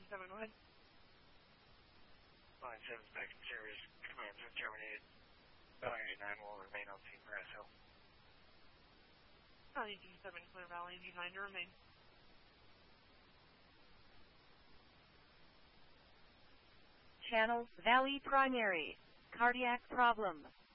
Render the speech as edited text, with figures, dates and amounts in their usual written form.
7, go ahead. Line 7's back in service. Commands are terminated. Boeing 89 will remain on scene for SO. Valley D7, clear Valley D9 to remain. Channel, Valley Primary. Cardiac problem.